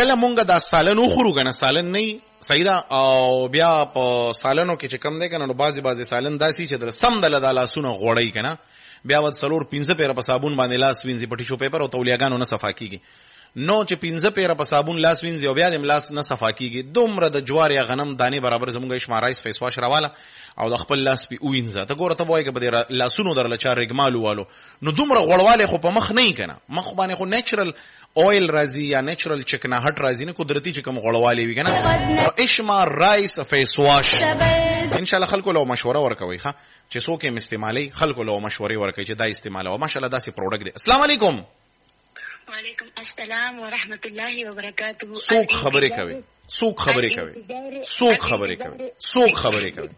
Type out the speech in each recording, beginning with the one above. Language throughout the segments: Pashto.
کله مونږ دا سالن وخورو کنه سالن نه سیدا او بیا په سالنو کې چې کم دی کنه نو بازي سالن داسي چې در سم د لاسونه غوړی کنه بیا ود سلور 15 پیر په صابون باندې لاس وینځي په ټیشو پیپر او تولیاګانو نه صفا کیږي نو چې 15 پیر په صابون لاس وینځي او بیا د لاس نه صفا کیږي دومره د جوار یا غنم دانه برابر زموږ شمارایس فیس واش راواله او د خپل لاس په وینځه ته ګوره ته وایي کې به لاسونو در لچار رګمالو والو نو دومره غړواله خو په مخ نه کنه مخ باندې خو نیچرل اویل راځي یا نیچرل چکناهټ راځي نه قدرتي چې کوم غړواله وي کنه اشما رایس فیس واش ان شاء الله خلکو له مشوره ورکوي ښه چې څوک یې استعمالي خلکو له مشورې ورکوي چې دا استعمال او ماشاءالله داسې پروډکټ دی السلام علیکم وعلیکم السلام ورحمت الله وبرکاته څوک خبرې کوي څوک خبرې کوي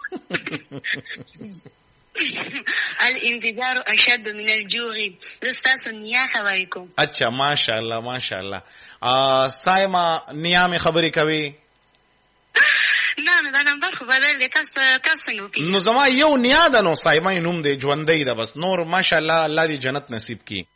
الانتظار اشد من الجوع استاذ نیا خبرې کوم اچھا ماشاءالله سایما نیا می خبرې کوي نه دا نمبر خو بدل دی تاسو نو زما یو نیا ده نو سایما نوم دی ژوندۍ ده بس نور ماشاءالله الله دې جنت نصیب کی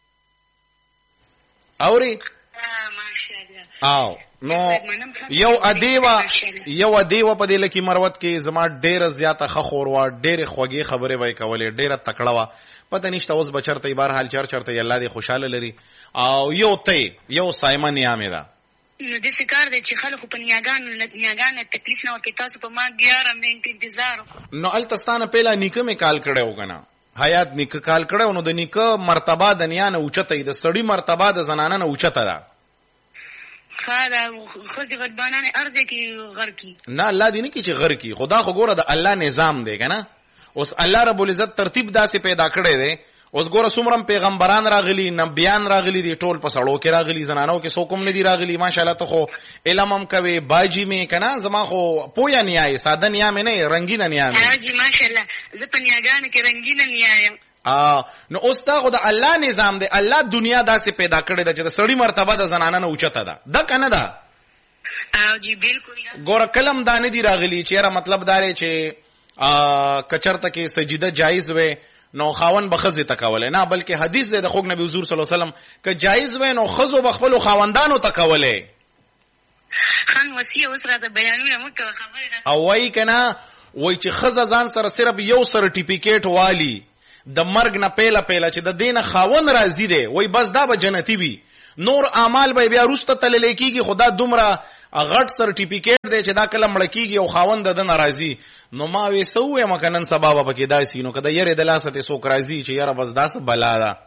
اوري ماشاءالله نو یو ادیوا په دې لکه مروت کې زما ډېر زیاته خخور وا ډېر خوږی خبره وای کولې ډېر تکړه وا پته نشته اوس بچرته بهر حال چرته الله دې خوشاله لري او یو سایما نیامه ده نو د سکار د چې خلکو په نیاګان تکلیف نه ورکې تاسو په ما 11 منټ انتظار نو التستانه پهلا نیکه می کال کړو کنه حیات نیکه کال کړو نو د نیکه مرتبه د نیا نه اوچته د سړی مرتبه د زنانه نه اوچته ده خاله خو دې غدبانانه ارزه کې غر کی نه الله دې نه کی چې غر کی خدا خو ګوره د الله نظام دی کنه اوس الله رب العزت ترتیب داسې پیدا کړی دی اوس ګوره څومره پیغمبران راغلي نبیان راغلي دي ټول په سړو کې راغلي زنانو کې څوک هم نه دي راغلي ماشاءالله ته خو علم هم کوي باجی مې کنه زما خو پویا نیای ساده نیا مې نه رنگینه نیا مې باجی ماشاءالله زه په نیاګانو کې رنگینه نیایم نو اوس تا خو د الله نظام دی الله دنیا داسې پیدا کړی ده چې د سړی مرتبه د زنانه نه اوچته ده دا کنه ده جی بالکل ګوره کلم دانه دی راغلی چې را مطلب داره چې کچرته کې سجده جایز وي نو خاون بخزه تکوله نه بلکې حدیث دی د خوږ نبی حضور صلی الله علیه وسلم ک جایز وي نو خزو بخپل خاوندانو تکوله خان وصیه وسره د بیانونه مکه خبره او وای کنه وای چې خزه ځان سره صرف یو سرټیفیکیټ والی د مرګ نه پهلا چې د دینه خاون راضی دی وای بس دا به جنتی وي نور اعمال به بیا روسته تلل کیږي خدا دومره غټ سرټیفیکیټ دی چې دا کله مړ کیږي او خاوند د ناراضي نو ما وې سوې مکنن سبب پکې داسې نو کده یره د لاسه ته سو راضي چې یاره بس داس بلا ده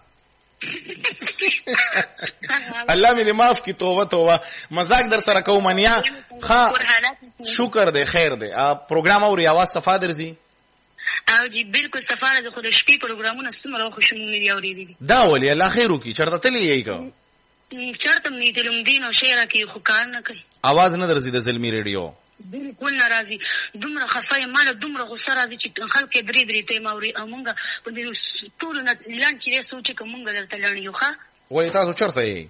الله مې دې معاف کی توبه مزاق در سره کوم منیا ها شکر دې خیر دې پروګرام او ریاض صفادر زی او جی بالکل سفاره د خود شپې پروګرامونه ستمره خوشمنه دی اوریدي دا ولي الله خیر وکي چرته تلې یې کو چرته مې تلم دین او شعر کې خو کار نه کوي आवाज نه درځي د زلمی ریډیو بالکل ناراضي دومره خصای مال دومره غوسه راځي چې خلک درې ته موري او مونږ په دې ټول نه لانچې سوچ کې مونږ درته لړیو ښا وای تاسو چرته یې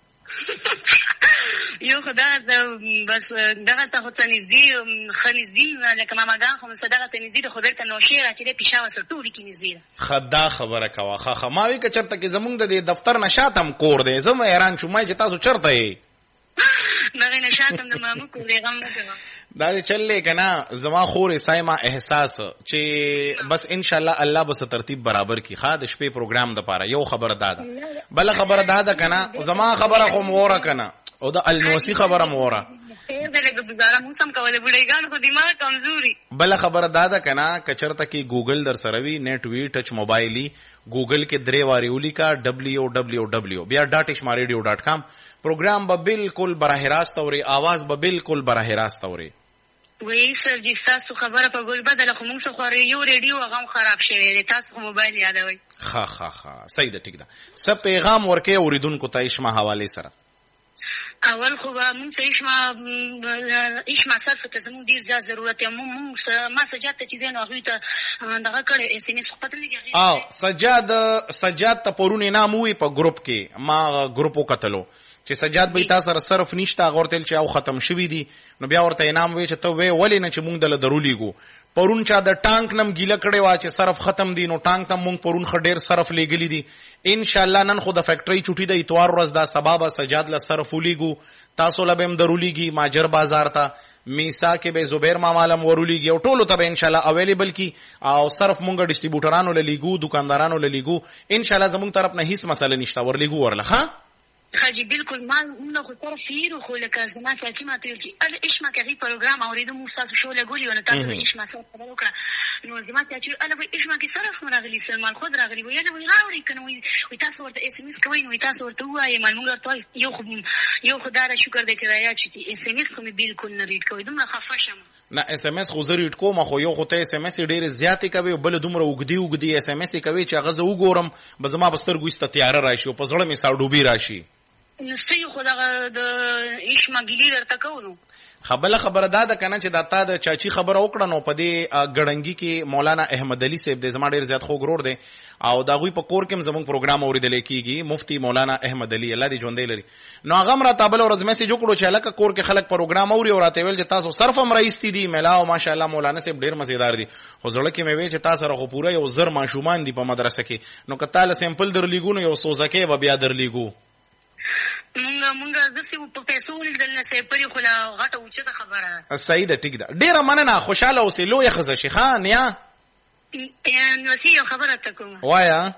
یو خدای بس دغه ته هڅه نږدې خنځدین لکه ماماګان خو صدقه ته نږدې خدای ته نو شعر چې پېښه وسټوري کې نږدې خدا خبره کوا خه ما وی ک چرته کې زمونږ د دفتر نشاتم کور دی زما حیران شوم چې تاسو چرته یې مغه نشاتم د مامو کو دی غم نه کوي دا چلې کنا زما خور سایما احساس چې بس ان شاء الله الله بس ترتیب برابر کی خا د شپې پروګرام د پاره یو خبر داده بل خبر داده کنا زما خبره خو موره کنا او د النوسی خبره موره دغه گزاره موسم کوله بډایګان کو دماغ کمزوري بل خبر داده کنا کچرته کی ګوګل در سره وی نیټ وی ټچ موبایلی ګوګل کې درې واری ولیکا www بیا .ishmaradio.com پروګرام به بالکل براه راست اوري आवाज به بالکل براه راست اوري وای سر جی تاسو خبره په ګول بدل خو موږ خو یو ریډیو هغه خراب شوی دی تاسو موبایل یادوي ها صحیح ده ټیک ده سب پیغام ورکه اوریدونکو ته اشما حواله سره اول خو موږ چې اشما صرف ته زموږ ډیر زیات ضرورت یې موږ ما سجاد ته چې زنه هغه ته دغه کړه اس ام اس خپل لګي سجاد ته پرونی نام وی په ګروپ کې ما ګروپو کتلو چې سجاد به تاسو سره صرف نشته غورتل چې او ختم شوی دي نو بیا ورته انعام وی چې ته وې ولې نه چې مونږ دل درولېګو پرون چا د ټانک نم ګیله کړي وا چې صرف ختم دي نو ټانک ته مونږ پرون خډیر صرف لګلی دي ان شاء الله نن خو د فیکټری چټي د اتوار ورځ دا سبب سجاد له صرف ولېګو تاسو لبم درولېږي ماجر بازار ته میسا کې به زبیر مامالم ورولېږي او ټولو ته به ان شاء الله اویلیبل کی او صرف مونږ ډیسټریبیوټرانو للیګو دکاندارانو للیګو ان شاء الله زموږ طرف نه هیڅ مسله نشته ورلیګو ورله ها حاجی بالکل ما نو خو طرف یې خو لکه زما چې ما ته چې ال اشما کوي پروګرام اوریدو مو تاسو شو لګولي ونه تاسو اشما سره خبرو کړه نو زما ته چې ال اشما کې سره خو راغلی سلمان خود راغلی وي نه وي راوړي کنه وي تاسو ورته اس ام اس کوي نو تاسو ورته وایي مونږ ورته یو خدای شکر دې چې رایا چې اس ام اس کوم بالکل نه ریډ کوي دومره خفه شم نه اس ام اس خو زه ریډ کوم خو یو خو ته اس ام اس ډېر زیاتې کوي بل دومره وګدي اس ام اس کوي چې هغه زه وګورم به زما بستر ګوسته تیار راشي او په زړه مې ساډوبي راشي نو سې خو د اشما ګیلی درته کوو خبره ده کنه چې دا تا د چاچی خبره وکړه نو په دې ګړنګي کې مولانا احمد علي صاحب د زما ډیر زیات خو ګرور دی او دا غوي په کور کې زموږ پروګرام اوریدل کیږي مفتی مولانا احمد علي الله دې ژوندې لري نو هغه مرا تابل ورځ میسج وکړو چې لکه کور کې خلک پروګرام اوري او راته ویل چې تاسو صرف هم رئیس دي ملاو ماشاءالله مولانا صاحب ډیر مزیدار دي خو زړه کې مې وی چې تاسو سره خو پوره یو زر ماشومان دي په مدرسه کې نو کته له سیمپل درلیګو نو یو سوزکه و بیا درلیګو مونږ د څه په پیسو ولدل نه سي پرې خو لا غټه اوچته خبره صحیح ده ټیک ده ډیره مننه خوشاله اوسې لوی خزه شي خان یا نو سی خبره تکوم وایا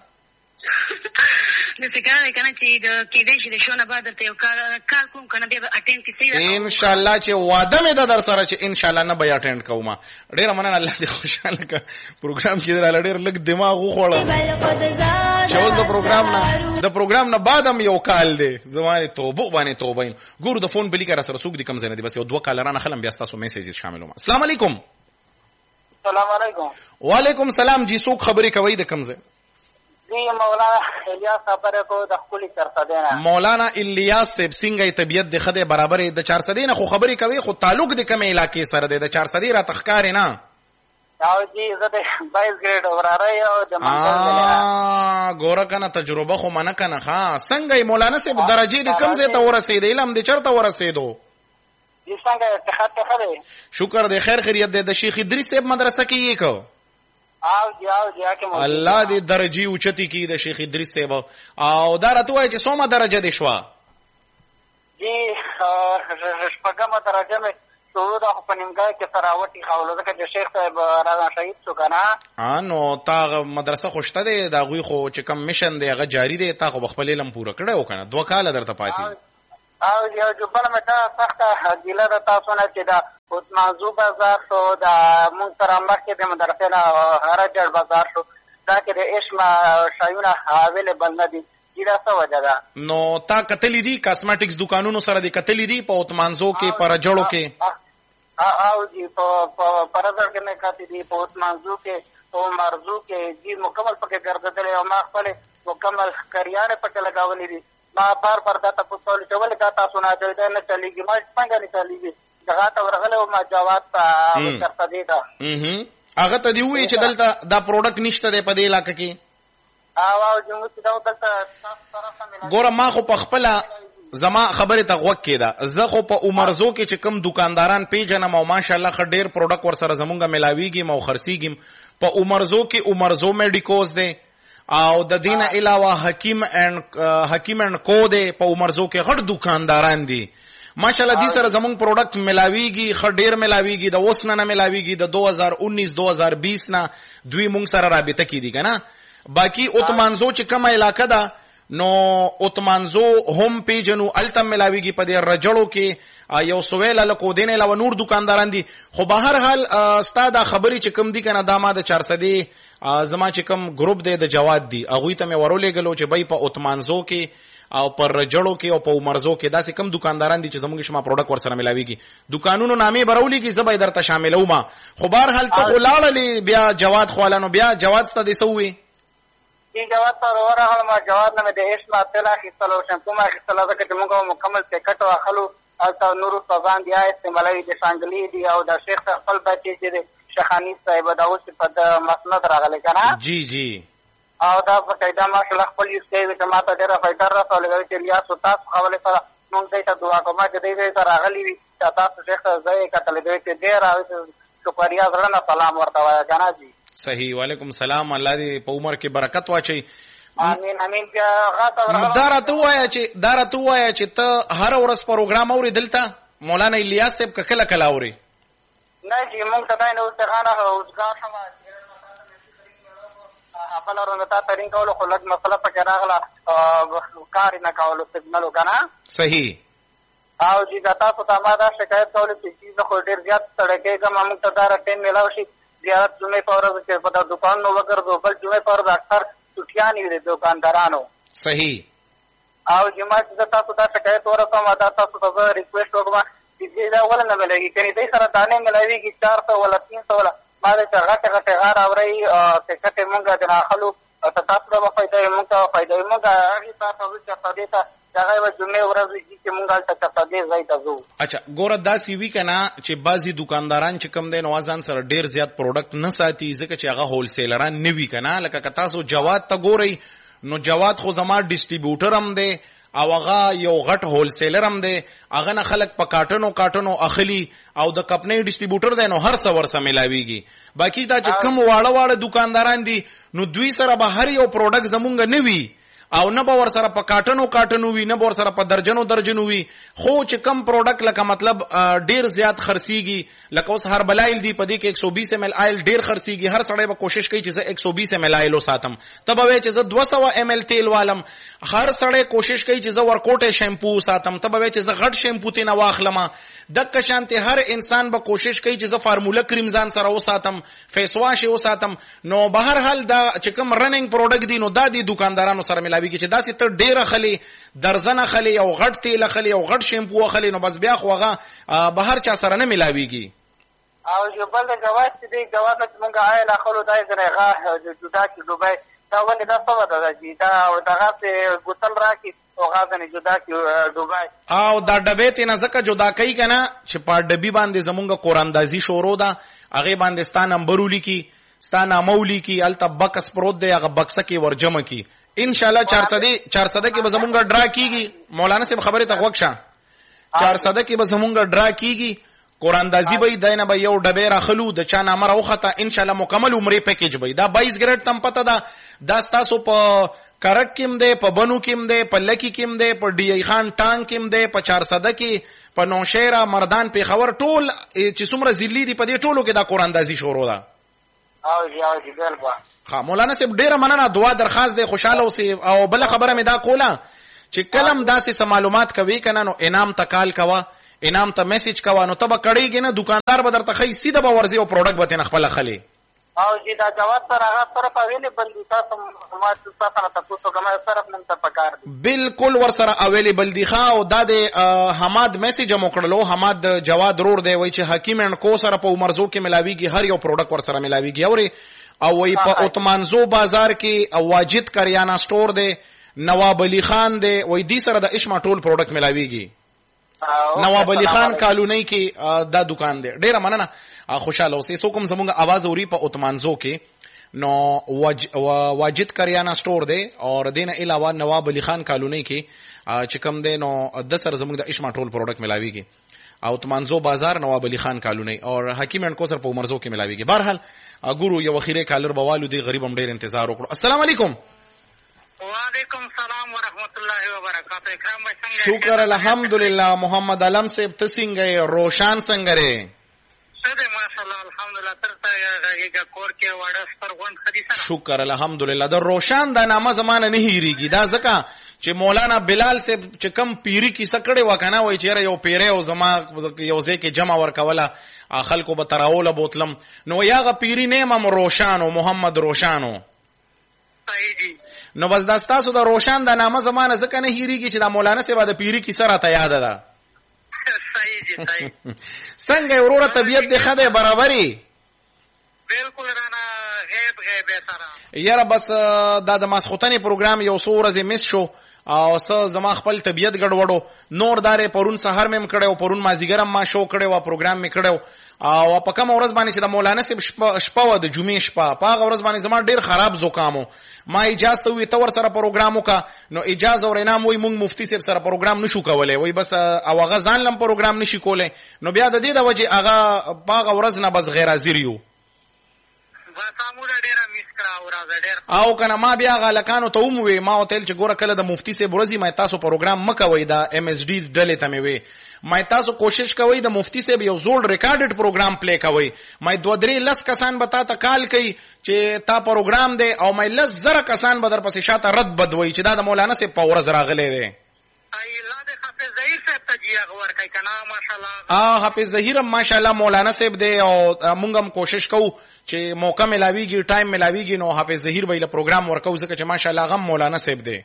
نو څنګه کنه چې د کېدې چې د شونه بعد ته یو کار کوم کنه بیا اټینډ کیسه ان شاء الله چې وعده مې ده در سره چې ان شاء الله نه به اټینډ کوم ډیره مننه الله دې خوشاله کا پروګرام کې در ډیر لګ دماغ وخوړه شاول د پروګرام نه بعدم یو کال دی زمانه توبه ګورو د فون بلی کار سره سوق دي کم زنه دي بس یو دوه کالرانه خلم بیا تاسو میسیجز شاملوم السلام علیکم وعلیکم السلام جی سوق خبرې کوي د کم زه مولانا الیاس خبره کو د خپل چرسدینه مولانا الیاس صاحب څنګه طبيعت د خده برابر د چارسدینه خو خبرې کوي خو تعلق د کوم علاقې سره د چارسدی را تخکار نه او جی زه د 22 ګریډ وراره او د منځ ګوره کنه تجربه خو منه کنه ها څنګه مولانا صاحب درجه د کم زه ته ورسېد علم د چرته ورسېدو دي څنګه ته خبره شکر د خیر خیریت د شیخ ادریس صاحب مدرسه کې یې کو او جی الله دې درجه اوچتی کی د شیخ ادریس صاحب او دا راته وای چې څومره درجه دي شو جی شپږمه درجه مې سعود خو په نیمګړی کې سراوټي خاولو ځکه چې شیخ صاحب راځه شهید شو کنه نو تا مدرسه خوشته دی دا غوي خو چې کم میشن دی هغه جاری دی تا خو خپل علم پوره کړو کنه 2 کال درته پاتې او یو جبل مې تا سخته ګیله د تاسو نه چې دا عثمان بازار شو دا مونږ سره مخکې د مدرسې نه هرجړ بازار شو دا کې د اشما شایونه اویلیبل نه دي دا څه وجه ده نو تا کتلې دي کاسمیټکس دکانونو سره دي کتلې دي په عثمانزو کې پر جوړو کې او جی په پرځړ کې نه کاتې دي په عثمانزو کې په مرزو کې جی مکمل پکې ګرځېدل او ما خپل مکمل کریانه پټ لگاولې دي ما بار دا تاسو ته ولې دا تاسو نه چلته نه چلیږي ما څنګه نه چلیږي دغه ته ورغله او ما جواب ورته دی دا هغه ته دی وی چې دلته دا پروډکټ نشته دی په دې علاقې کې او جمهور دا دلته ګوره ما خو په خپل زما خبره ته غوږ کېده زه خو په عمرزو کې چې کم دکانداران پیژنم او ماشاءالله خډیر پروډکټ ور سره زمونږه ملاویږي مو خرسيږم په عمرزو کې عمرزو میډیکوز دی او د دینه علاوه حکیم اند کو دی په عمرزو کې غټ دکانداران دي ماشاءالله دې سره زمونږ پروډکټ ملاویږي خډیر ملاویږي د وسنه نه ملاویږي د 2019 2020 نه دوی مونږ سره رابطه کیدی کنه باقی اوتمانزو چې کومه علاقه ده نو اوتمانزو هم پیجنو التم ملاویږي په دې رجړو کې یو سویل لکو دینه علاوه نور دکانداران دي خو به هر حال استاد خبري چې کم دي کنه دامه د 400 زما چې کم ګروپ دی د جواد دی هغه ته مې ورولې غلو چې بای په اوتمانزو کې او پر رجړو کې او په عمرزو کې داسې کم دکانداران دي چې زموږ شما پروډکټ ور سره ملاويږي دکانونو نامې برولې کې زبې درته شاملو ما خو بهر حال ته خلاړلې بیا جواد خوالانو بیا جواد ست دي سوې دې جواد پر ورغه ما جواد نه د اسما تلا خپلو شمپو ما خپل ځکه چې موږ مکمل ټیکټ واخلو او نور فزان دی استعمالوي د شانګلي دی او د شیخ خپل بچي چې شخانی صاحب دا اوس په مسند راغلی کنه جی او دا په قاعده ما خپل خپل یو څه چې ما ته ډېر فائدہ راځي چې الیاس تاسو حواله سره مونږ دې ته دعا کوو چې دې ته راغلي وي چې تاسو شیخ زه کتل دې چې ډېر شکریا زړه نه سلام ورته وایه کنه جی. صحیح. وعلیکم السلام. الله دې په عمر کې برکت واچي. امين امين. بیا دا راته وایه چې ته هر ورځ پروګرام اوري دلته مولانا الیاس صاحب کله کله اوري؟ نه جی مونږ ته دا نه اوسغانه اوسګار شمه خپل ورته تا ترين کولو خو لږ مسله پکې راغله کار نه کولو سیګنالو کنه. صحیح. او جی تاسو ته ما دا شکایت کولو چې زه خو ډېر زیات ستړی کېږم موږ ته دا ټیم میلاو شي زیارت جمعې په ورځ چې په دوکان نو وګرځو بل جمعې په ورځ اکثر چټیانې وي د دوکاندارانو. صحیح. او جمعه چې تاسو ته شکایت ورسوم دا تاسو ته ریکویسټ وکړم چې دا ولې نه ملایږي کني دې سره دانې ملایويږي 400 ولا 300 ولا ما دې غټه غار اوري چې کته مونږه د اخلو تاسو ته فائدې مونږه فائدې مونږه هغه تاسو چې تاسو ته هغه جمعې ورځ چې مونږه تاسو ته ځای ته ځو. اچھا ګوره دا سی وی کنه چې بعضی دکانداران چې کم دین اوازان سره ډیر زیات پروډکټ نه ساتي ځکه چې هغه هول سیلران نه وی کنه لکه تاسو جواد ته ګورئ نو جواد خو زما ډیسټریبیوټر هم دی او هغه یو غټ هول سیلر هم دی هغه نه خلک په کاټنو اخلي او د کپنې ډیسټریبیوټر دی نو هر څه ورسره ملاويږي. باقی دا چې کم واړه دکانداران دي نو دوی سره به هر یو پروډکټ زمونږ نه وي او نه به ور سره په کاټنو وي نه به ور سره په درجنو وي خو چې کم پروډکټ لکه مطلب ډیر زیات خرڅيږي لکه اوس هر بلایل دی په دې کې 120 ml آیل ډیر خرڅيږي هر سړی به کوشش کوي چې زه 120 ml آیل وساتم تبه وای چې زه 200 ml تیل والم هر سړی کوشش کوي چې زه ورکوټه شیمپو ساتم تبه وای چې زه غټ شیمپو ته نه واخلم دغه شانته هر انسان به کوشش کوي چې زه فارمولا کریم ځان سره وساتم فیس واش وساتم نو به هر حال دا چې کوم رننګ پروډکټ دی نو دا دی دکاندارانو سره ملاويږي چې دا ته ډیره خلی درزنه خلی او غټ تیل خلی او غټ شیمپو خلی نو بس بیا خوغه به هر چا سره نه ملاويږي. او جو بل جواز دې جواز چې مونږه آی لا خلو دای زرهغه جدا کی دوبای دا ولې دا څه ودا چې دا دغه څه ګوتل راکی او غازنه جدا کی دوبای او دا ډبې ته نه زکه جدا کوي کنه چې په ډبې باندې زمونږه قراندازي شروع ده هغه باندې ستان نمبرولي کی ستان امولی کی الته بکس پروت دی هغه بکسه کې ورجمه کی ان شاء الله 400 کې به زمونږه ډرا کیږي. مولانا صاحب خبره ته وښه 400 کې به زمونږه ډرا کیږي قراندازي به دینه به یو ډبې راخلو د چا نامه راوخته ان شاء الله مکمل عمره پیکیج به دا 22 ګریډ تم پته ده دا تاسو په کرک کېم دی په بنو کېم دی په لکی کېم دی په ډی ای خان ټانک کېم دی په 400 کې په نوشهره مردان پیښور ټول چې څومره ذلی دي په دې ټولو کې دا قراندازي شروع ده. او جی بالکل. ها مولانا صاحب ډیره مننه دعا درخواست دی خوشاله اوسئ او بل خبره مې دا کوله چې کلم داسې معلومات کوي کنه نو انعام تکال کوا انعام ته میسج کوا نو تبه کړيږي نه دکاندار به درته خي سیده به ورزي او پروډکټ به تنه خپل خلي. او جی دا جواب سره هغه سره په اویلیبل دي تاسو ما سره تاسو کومه سره نن ته پکار دي بالکل ور سره اویلیبل دي ښا او دا د حماد میسج مو کړلو حماد جواد رور دی وای چې حکیم ان کو سره په عمرزو کې ملاويږي هر یو پروډکټ ور سره ملاويږي او وای په اوتمانزو بازار کې او واجد کریانا سٹور دی نواب علي خان دی وای دې سره د اشما ټول پروډکټ ملاويږي نواب علي خان کالونی کې دا دکان دی. ډیره مننه خوشاله اوسئ. سو کوم زمونږ आवाज اوري په اوتمانزو کې نو واجد کریانا سٹور دی او دینه علاوه نواب علي خان کالونی کې چې کوم دی نو د سر زمونږ د اشما ټول پروډکټ ملاويږي اوتمانزو بازار نواب علي خان کالونی او حکیم ان کو سر په عمرزو کې ملاويږي. بهرحال ګورو یو اخیره کالر بوالو دی غریب هم ډیر انتظار وکړو. السلام علیکم. وعلیکم السلام ورحمت الله وبرکاته. اکرام بھائی څنګه؟ شکر الحمدلله. محمد علم صاحب ته څنګه روشان څنګه ری؟ سده ماشاءالله الحمدلله ترته هغه کور کې وړه سپرغون حدیثه. شکر الحمدلله. د روشان د نامه زمانه نه هیریږي دا ځکه چې مولانا بلال صاحب چې کم پیری کی سکړې وکنه وای چې یو پیره او زما یو ځای کې جمع ورکوله خلکو به تراوله بوتلم نو یاغه پیری نیم روشان او محمد روشانو صحیح دي نو بس دا تاسو د روشان د نامه زمانه ځکه نه هیریږي چې د مولانا صاحب د پیری کی سره ته یاد ده. صحیح دي صحیح. څنګه وروره طبيعت دې خده برابرۍ؟ بالکل رانا غیب سره یاره بس دا د ماسختنې پروګرام یو څو ورځې مس شو او زما خپل طبیعت ګډوډو نور دارې پرون سحر مې کړو پرون مازیګرم ما شو کړو پروګرام مې کړو او په کوم ورځ باندې چې د مولانا صاحب شپه و د جمعې شپه په هغه ورځ باندې زما ډیر خراب زکامو ما اجازه وي تور سره پروګرام وکا نو اجازه ورینام وي مونږ مفتی صاحب سره پروګرام نشو کولای وای بس او هغه ځان لم پروګرام نشي کولای نو بیا د دې د وجه هغه په هغه ورځ نه بس غیر حاضر یو او کنه ما بیا غلکانو ته وموي ما هوتل چې ګوره کله د مفتی صاحب ورځي ما تاسو پروګرام مکوي دا ام اس ډي ډلې ته مې وي ما تاسو کوشش کوي د مفتی صاحب یو زوړ ریکارډډ پروګرام پلی کوي ما 2-3 کسان به تا ته کال کوي چې تا پروګرام دی او ما 10,000 کسان به در پسې شاته رد بدوي چې دا د مولانا صاحب په ورځ راغلی دی حافظ ظهیر ماشاءالله مولانا صاحب دی او مونږ هم کوشش کوو چې موقع ملاویږي ټایم ملاویږي نو حافظ ظهیر به له پروګرام ورکو ځکه چې ماشاءالله غم مولانا صاحب دی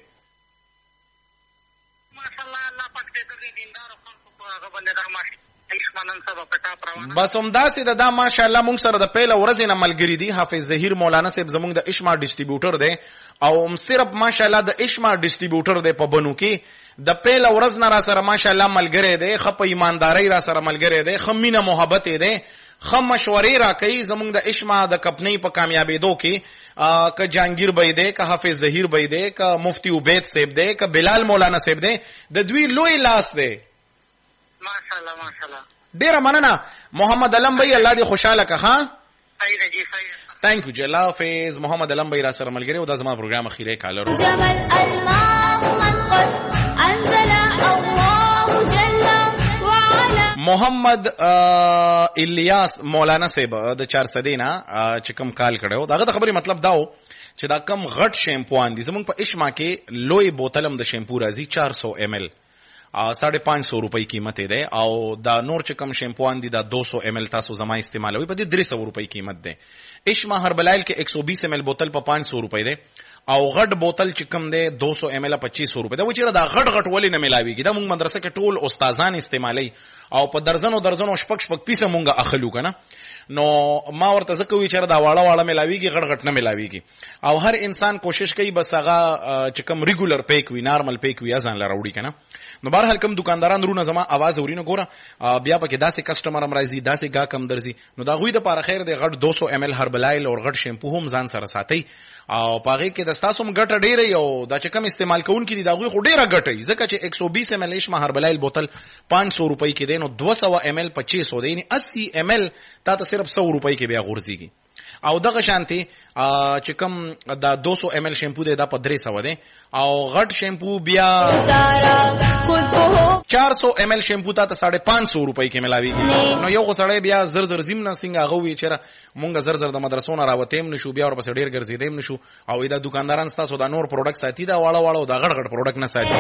بس همداسې دا ماشاءالله مونږ سره د پیله ورځې نه ملګری دي حافظ ظهیر مولانا صاحب زمونږ د اشما ډیسټریبیوټر دی او هم صرف ماشاءالله د اشما ډیسټریبیوټر دی په بنو کې د پیله ورځ نه را سره ماشاءالله ملګری دی خپ ایمانداری را سره ملګری دی خمینه محبت دی خم مشورې را کوي زمونږ د اشما د کپنۍ په کامیابېدو کې که جانگیر بای دی که حافظ ظهیر بای دی که مفتی عبید صاحب دی که بلال مولانا صاحب دی د دوی لوی لاس دی ماشاءالله ماشاءالله ډیره مننه محمد علم بھائی الله دې خوشاله که ها تhank you جی الله حافظ محمد علم بھائی را سره ملګری او دا زما پروګرام اخیری کالر جبل الماء من قد انزل الله جل وعلا محمد الیاس مولانا صاحب د 400 نه چې کوم کال کړو داغه خبري مطلب داو چې دا کم غټ شیمپوان دي زمونږ په اشما کې لوی بوتلم د شیمپو راځي 400 ml 550 روپۍ قیمت دی او دا نور چې کم شیمپوان دي دا 200 ml تاسو زما استعمالوي په دې 300 روپۍ قیمت دی اشما هربلایل کې 120 ml بوتل په 500 روپۍ دی او غټ بوتل چې کم دی 200 ml 2500 روپۍ دا و چې دا غټ ولې نه ملاويږي دا موږ مدرسې کې ټول استادان استعمالي او په درزنو شپک پیسه مونږه اخلو کنه نو ما ورته زکوي چې دا واړه ملاويږي غټ نه ملاويږي او هر انسان کوشش کوي بس هغه چې کم ریګولر پیک وي نارمل پیک وي ځان لراوړي کنه نو بهرحال کوم دکانداران رونه زما आवाज اورینو ګوره بیا پکې داسې کسٹمر هم راځي داسې گا کم درځي نو دا غوي د پاره خیر دی غټ 200 ml هربلایل او غټ شیمپو هم ځان سره ساتي او پاره کې د تاسو هم ګټه ډیره یو دا چې کم استعمال کوونکې دي دا غوي خو ډیره ګټي ځکه چې 120 ml اشما هربلایل بوتل 500 روپۍ کې دی نو 200 ml 2500 دی یعنی 80 ml تا ته صرف 100 روپۍ کې بیا غورځيږي او دغه شانتي چې کوم دا 200 ml شیمپو دی دا په 300 دی او غټ شیمپو بیا 400 ml شیمپو ته 550 روپۍ کې ملاويږي نو یو غسړی بیا زر زمنا څنګه غوي چیرې مونږ زر د مدرسو نه راوتیم نشو بیا ورپسې ډیر ګرځیدیم نشو او دا دکانداران تاسو دا نور پروډکټ ساتي دا واړه دا غټ پروډکټ نه ساتي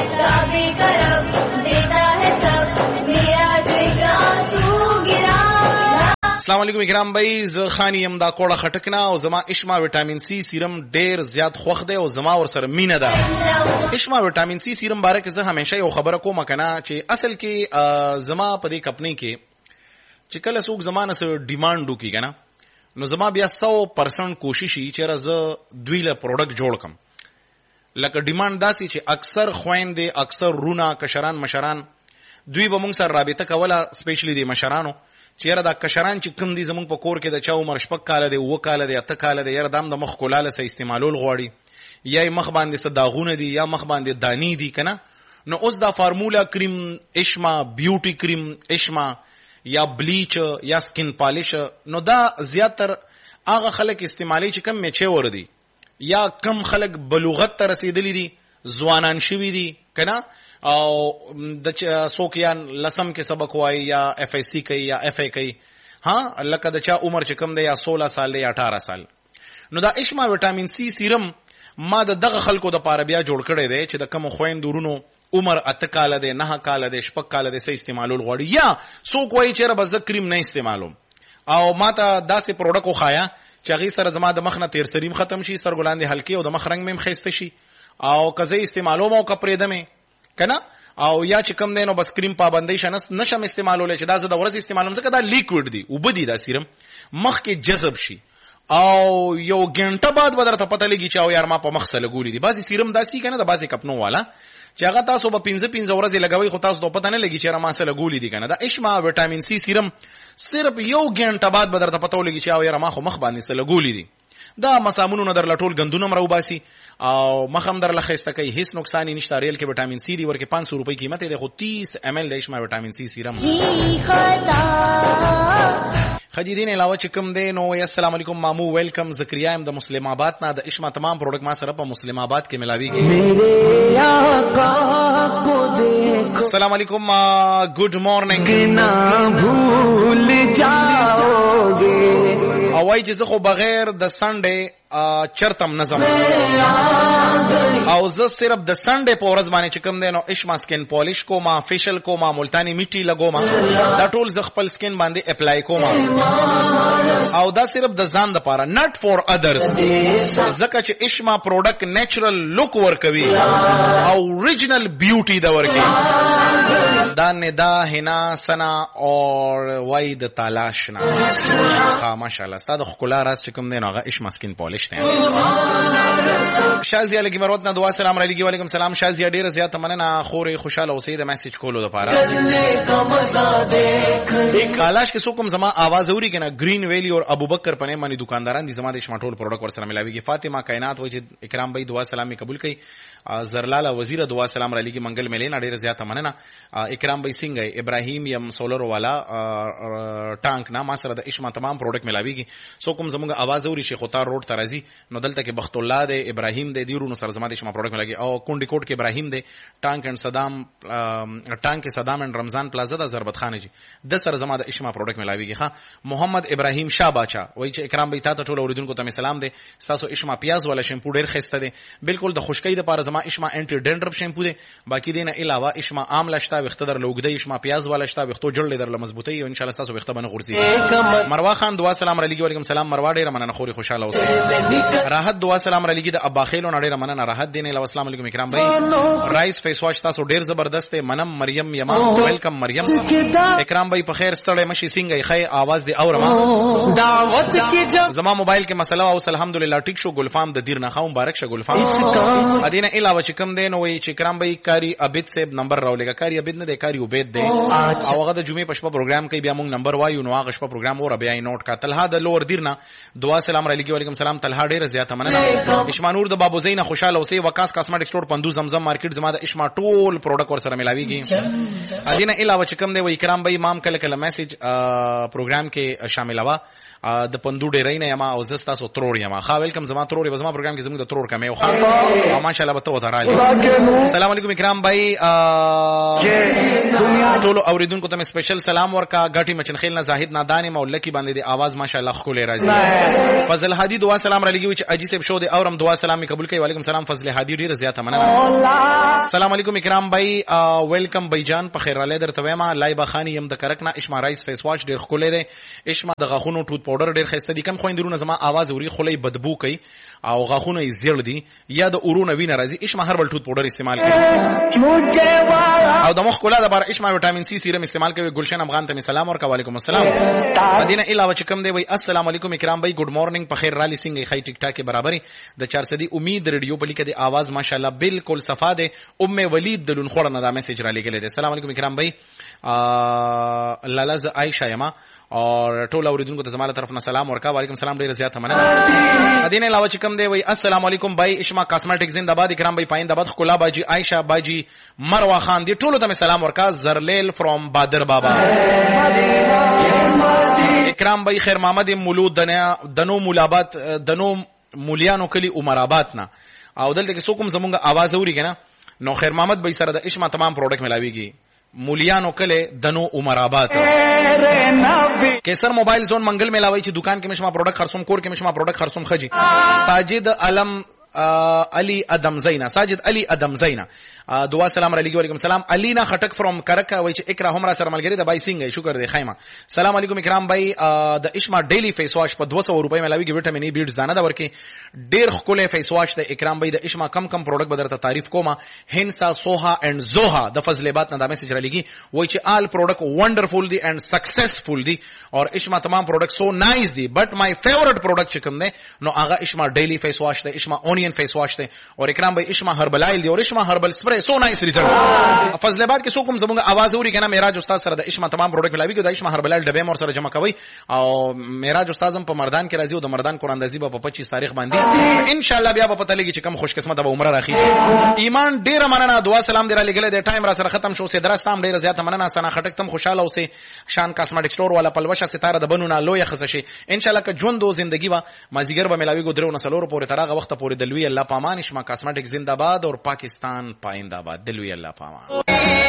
السلام علیکم اکرام بھائی ز خانیم دا کوړه خټکنا او زما اشما وټامین سی سیرم ډیر زیات خوخ دی او زما ور سره مینه ده اشما وټامین سی سیرم باره کې زه همیشه یو خبره کوم کنه چې اصل کې زما په دې کمپنی کې چې کله څوک زمانه سره ډیماند وکي کنه نو زما بیا 100% کوشش یې چې زه دوی له پروډکټ جوړ کم لکه ډیماند داسي چې اکثر خويندې اکثر رونه کشران مشران دوی به موږ سره رابطه کوله سپیشلی د مشرانو چیرې دا کشران چې کم دي زمونږ په کور کې د چا عمر 6 کال دی 9 کال دی 8 کال دی یره دام د مخ کولاله سه استعمالول غواړي یا مخ باندې صداغونه دي یا مخ باندې دانی دي کنه نو اوس دا فارمولا کریم اشما بیوټي کریم اشما یا بلیچ یا سکین پالیش نو دا زیاتر هغه خلک استعمالي چې کم میچه ور دي یا کم خلک بلوغت ته رسیدلی دي ځوانان شوي دي کنه او د سوکیان لسم کې سبق وای یا اف ای سی کوي یا اف ای کوي ها لکه د چا عمر چې کم دی یا 16 سال دی یا 18 سال نو دا اشما وټامین سی سیرم ما د دغه خلکو د پاره بیا جوړ کړی دی چې د کم خويندورونو عمر 8 کال دی 9 کال دی 6 کال دی سې استعمالول غواړي یا سوک وای چې رب ز کریم نه استعمالوم او ما ته داسې پروډکټ وخایا چې هغه سره زما د مخ نه تیر سریم ختم شي سرګلاندې هلکی او د مخ رنگ مم خسته شي او کزه استعمالوم او کپریدمه کنه او یا چې کم دینو بس کریم پابندۍ شنس نشم استعمالول چې دا زه د ورځ استعمالوم ځکه دا لیکوډ دی او بدی دا سیرم مخ کې جذب شي او یو غنټه بعد بدرته پته لګی چې او یار ما په مخ سره ګولې دي بعضی سیرم داسي کنه د بعضی کپنو والا چې هغه تاسو به 15 ورځې لګوي خو تاسو ته پته نه لګي چې را ما سره لګولې دي کنه. دا اشما وټامین سی سیرم صرف 1 غنټه بعد به درته پته ولګي چې او یاره ما خو مخ باندې سره لګولې دي. دا مسامونو نه در لټول غندونه مرو باسي او مخم در لخصته کوي، هیڅ نقصان نشته. ریل کې وټامین سی دی ورکه 500 روپۍ قیمت دی خو 30 ml د اشما وټامین سی سیرم. خجی دین علاوه چې کوم دی نو السلام علیکم مامو ویلکم زکریا ام د مسلم آباد نه. د اشما تمام پروډکټ ما سره په مسلم آباد کې ملاویږي. السلام علیکم گڈ مارننگ. او وای چې زه خو بغیر د سنډه چرتم نظم او زه صرف د سنډه په ورځ باندې چې کوم دی نو اشما سکین پالیش کوما، فیشل کوما، ملتانی میټي لګوما، دا ټول ز خپل سکین باندې اپلای کوما او دا صرف د ځان لپاره نٹ فور ادرز. ځکه چې اشما پروډکټ نیچرل لوک ورکوي او اوریجنل بیوټي دا ورکوي. دا ندا هنا سنا اور وای د تلاش نه ماشاءالله ستاسو خلا راز چې کوم دی نو هغه اشما سکین پالیش دی. شازیه لګي مروت نه دعا سلام علیکم. وعلیکم سلام شازیه ډیره زیاته مننه خوري خوشاله اوسې د میسج کولو لپاره. کالاش کې څوک زما आवाज اوري کنه گرین ویلی اور ابوبکر پنه مانی دکانداران دي زما د شما ټول پروډکټ ور سره ملاويږي. فاطمه کائنات وای چې اکرام بھائی دعا سلام قبول کړي. زرلاله وزیر دعا سلام علیکم منګل ملین ډیره زیاته مننه. اکرام بھائی څنګه ابراهیم یم سولر والا ټانک نه ما سره د اشما تمام پروډکټ ملاويږي. څوک زموږ आवाज اوري شیخ وطار روډ ترازی نو دلته کې بخت الله دی ابراهیم دی دیرونو سره زما د شما پروډکټ ملاويږي. او کونډی کوټ کې ابراهیم دی ټانک اند صدام ټانک صدام اند رمضان پلازا د ضربت خانه جی د سره زما د اشما پروډکټ ملاويږي. ها محمد ابراهیم شاه باچا وای چې اکرام بھائی تاسو ټول اوریدونکو ته سلام دی. تاسو اشما پیاز والا شیمپو ډیر خسته دی بالکل د خشکۍ د پاره زما اشما انټي ډینډرف شیمپو دی. باقی دینه علاوه اشما عام لشتا وختدر لوګدی اشما پیاز والا شتا وختو جوړ در مضبوطی او ان شاء الله تاسو وخته باندې غورځي. مروه خان دعا سلام علیکم. وعلیکم سلام مروه ډیر مننه خوري خوشاله اوسئ. راحت دعا سلام علیکم د ابا خیلو ډیر مننه راحت دینه علاوه السلام علیکم اکرام بھائی. رائس فیس واش تاسو ډیر زبردست منم مریم یما ویلکم مریم. اکرام بھائی په خیر ستړی مشي څنګه خی आवाज دی اورما دعوت کی زما موبایل کې مسله او الحمدلله ټیک شو. ګلفام د دیر نه خو مبارک شه ګلفام. ادینه علاوه چې کوم دین وای چې اکرام بھائی کاری عبید صاحب نمبر راولېګا. کاری عبید نه دی کاری عبید دی او هغه د جمعې پښپا پروګرام کوي بیا موږ نمبر وایو نو هغه شپه پروګرام اور بیا نوٹ کا. طلحه د لور دیرنا دعا سلام علیکم. وعلیکم سلام طلحه ډیره زیاته مننه. اشما نور د بابو زین خوشاله اوسئ. وکاس کاسمیټک سٹور پندو زمزم مارکیټ زما د اشما ټول پروډکټ ور سره ملاويږي. ادینه علاوه چې کوم دی وای اکرام بھائی مام کله کله میسج پروګرام کې شامل وا د پندو ډیرای نه یما او زستا سو ترور یما. ها ویلکم زما ترور زما پروګرام کې زموږ د ترور کمه او ماشاءالله به تو درالي. السلام علیکم اکرام بھائی ټول اوریدونکو ته سپیشل سلام ورکا. غټي مچن خیل نه زاهد نادانی مولکی باندې د आवाज ماشاءالله خولې راځي. فضل هادي دعا سلام علیکم چې اجي صاحب شو د اورم دعا سلام قبول کړي. وعلیکم سلام فضل هادي ډیره زیاته مننه. السلام علیکم اکرام بھائی ویلکم بھائی جان په خیر را درته وایم. لایبا خانی يم د کرکنا اشما رایس فیس واش ډیر خولې دی. اشما د غاخونو ټوت پاوډر ډیر خسته دي. کم خويندرونه زما आवाज اوري خولې بدبو کوي او غاخونه یې زیړ دي یا د اورونه وینه راځي. اشما هربل ټوت پاوډر استعمال کوي او د مخ کولا د بار اشما وټامین سی سیرم استعمال کوي. گلشن افغان ته سلام ورکا. وعلیکم السلام. ادینه علاوه چې کوم دی وای السلام علیکم اکرام بھائی گڈ مارننگ په خیر را لسنګ خی ټیک ټاک برابرۍ د 400 امید ریډیو په لیکه د आवाज ماشاءالله بالکل صفا ده. ام ولید د لون خور نه دا میسج را لګل دي. السلام علیکم اکرام بھائی لالا ز عائشہ یما اور ټول اوریدونکو ته زماله طرف نه سلام ورکا. وعلیکم سلام ډیره زیاته مننه. ادینه علاوه چې کوم دی وای السلام علیکم بھائی اشما کاسمیټک زنده‌باد اکرام بھائی پاین دباد خلا باجی عائشہ باجی مروه خان دی ټول ته سلام ورکا. زرلیل فرام بادر بابا. اکرام بھائی خیر محمد مولود دنو مولابات دنو مولیانو کلی عمر آباد نه او دلته کې څوک زمونږه आवाज اوري کنه نو خیر محمد بھائی سره د اشما تمام پروډکټ ملاويږي. مولیانو کله دنو عمر آباد کیسر موبایل زون منګل ملاوي چې دکان کې مشما پروډکټ خرصوم کور کې مشما پروډکټ خرصوم خجی. ساجد علم علی ادم زینا ساجد علی ادم زینا دعا سلام علیکم. وعلیکم سلام. علینا خټک فرام کرکا وای چې اقرا همرا سره ملګری د بای سنگ شکر دی خیمه. سلام علیکم اکرام بھائی د اشما ډیلی فیس واش په 200 روپۍ ملاويږي. وټامین ای بیډز دانه دا ورکی ډیر خولې فیس واش د اکرام بھائی د اشما کم پروډکټ بدرته تعریف کومه. هنسا سوها اند زوها د فضل بات نه د میسج را لګي وای چې آل پروډکټ وندرفول دی اند سکسسفل دی اور اشما تمام پروډکټ سو نایس دی بٹ مای فیورټ پروډکټ چې کوم دی نو هغه اشما ډیلی فیس واش دی. اشما اونین فیس واش دی اور اکرام بھائی اشما هربل آیل دی اور اشما هربل سپری ګوره سو نایس ریزلټ. فضل آباد کې څوک هم زموږ आवाज اوري کنه معراج استاد سره د اشما تمام پروډکټ ملاوي کې د اشما هربلال ډبې مور سره جمع کوي او معراج استاد هم په مردان کې راځي او د مردان قران اندازي په 25 تاریخ باندې ان شاء الله بیا په پته لګي چې کم خوش قسمت به عمره راخیږي. ایمان ډیر مننه دعا سلام دې را لګل د ټایم را سره ختم شو سي درسته هم ډیر زیات مننه سنا خټک تم خوشاله اوسه شان کاسمیټک سٹور والا پلوشه ستاره د بنونه لوی خصشه ان شاء الله که ژوند او زندگی وا مازیګر به ملاوي ګو درو نسلور پورې ترغه وخت پورې دلوي الله پامان اشما کاسمیټک زنده‌باد اور پاکستان پاینده باد دلوي الله پامان.